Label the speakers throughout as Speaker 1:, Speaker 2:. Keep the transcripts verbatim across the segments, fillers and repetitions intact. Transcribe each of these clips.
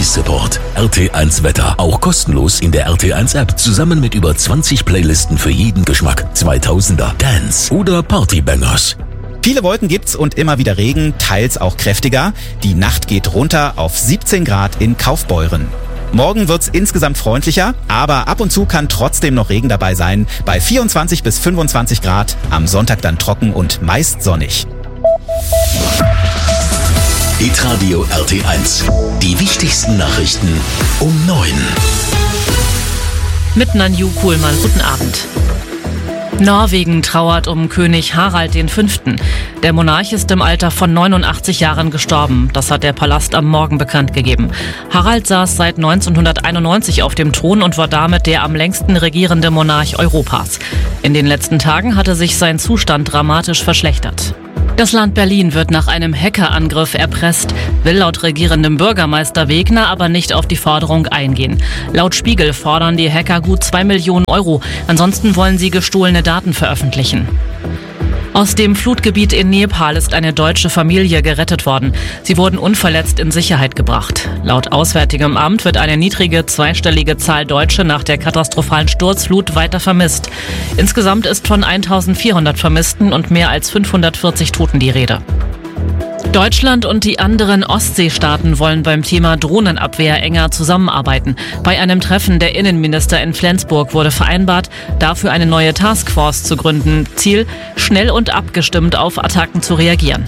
Speaker 1: Support. R T eins Wetter. Auch kostenlos in der R T eins App. Zusammen mit über zwanzig Playlisten für jeden Geschmack. zweitausender, Dance oder Partybangers.
Speaker 2: Viele Wolken gibt's und immer wieder Regen, teils auch kräftiger. Die Nacht geht runter auf siebzehn Grad in Kaufbeuren. Morgen wird's insgesamt freundlicher, aber ab und zu kann trotzdem noch Regen dabei sein. Bei vierundzwanzig bis fünfundzwanzig Grad, am Sonntag dann trocken und meist sonnig.
Speaker 1: Hitradio R T eins. Die wichtigsten Nachrichten um neun.
Speaker 3: Mit Nanju Kuhlmann, guten Abend. Norwegen trauert um König Harald der Fünfte. Der Monarch ist im Alter von neunundachtzig Jahren gestorben. Das hat der Palast am Morgen bekannt gegeben. Harald saß seit neunzehnhunderteinundneunzig auf dem Thron und war damit der am längsten regierende Monarch Europas. In den letzten Tagen hatte sich sein Zustand dramatisch verschlechtert. Das Land Berlin wird nach einem Hackerangriff erpresst, will laut regierendem Bürgermeister Wegner aber nicht auf die Forderung eingehen. Laut Spiegel fordern die Hacker gut zwei Millionen Euro. Ansonsten wollen sie gestohlene Daten veröffentlichen. Aus dem Flutgebiet in Nepal ist eine deutsche Familie gerettet worden. Sie wurden unverletzt in Sicherheit gebracht. Laut Auswärtigem Amt wird eine niedrige zweistellige Zahl Deutsche nach der katastrophalen Sturzflut weiter vermisst. Insgesamt ist von eintausendvierhundert Vermissten und mehr als fünfhundertvierzig Toten die Rede. Deutschland und die anderen Ostseestaaten wollen beim Thema Drohnenabwehr enger zusammenarbeiten. Bei einem Treffen der Innenminister in Flensburg wurde vereinbart, dafür eine neue Taskforce zu gründen. Ziel, schnell und abgestimmt auf Attacken zu reagieren.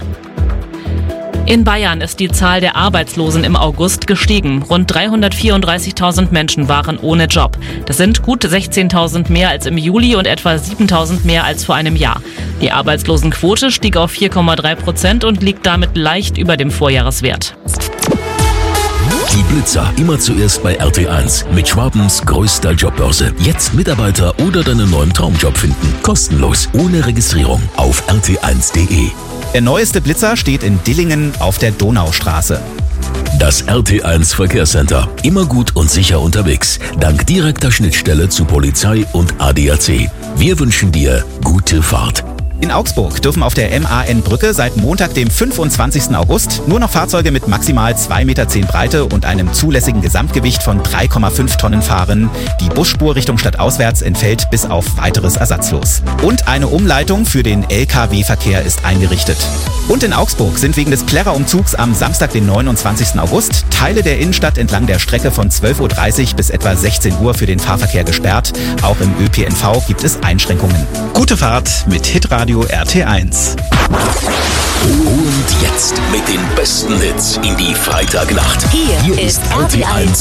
Speaker 3: In Bayern ist die Zahl der Arbeitslosen im August gestiegen. Rund dreihundertvierunddreißigtausend Menschen waren ohne Job. Das sind gut sechzehntausend mehr als im Juli und etwa siebentausend mehr als vor einem Jahr. Die Arbeitslosenquote stieg auf vier Komma drei Prozent und liegt damit leicht über dem Vorjahreswert.
Speaker 1: Die Blitzer immer zuerst bei R T eins mit Schwabens größter Jobbörse. Jetzt Mitarbeiter oder deinen neuen Traumjob finden. Kostenlos, ohne Registrierung auf r t eins punkt d e.
Speaker 2: Der neueste Blitzer steht in Dillingen auf der Donaustraße.
Speaker 1: Das R T eins Verkehrscenter. Immer gut und sicher unterwegs. Dank direkter Schnittstelle zu Polizei und A D A C. Wir wünschen dir gute Fahrt.
Speaker 2: In Augsburg dürfen auf der M A N-Brücke seit Montag, dem fünfundzwanzigsten August, nur noch Fahrzeuge mit maximal zwei Meter zehn Breite und einem zulässigen Gesamtgewicht von drei Komma fünf Tonnen fahren. Die Busspur Richtung stadtauswärts entfällt bis auf weiteres ersatzlos. Und eine Umleitung für den L K W-Verkehr ist eingerichtet. Und in Augsburg sind wegen des Plärrer-Umzugs am Samstag, den neunundzwanzigsten August, Teile der Innenstadt entlang der Strecke von zwölf Uhr dreißig bis etwa sechzehn Uhr für den Fahrverkehr gesperrt. Auch im Ö P N V gibt es Einschränkungen. Gute Fahrt mit Hitradio R T eins.
Speaker 1: Und jetzt mit den besten Hits in die Freitagnacht.
Speaker 4: Hier, Hier ist R T eins.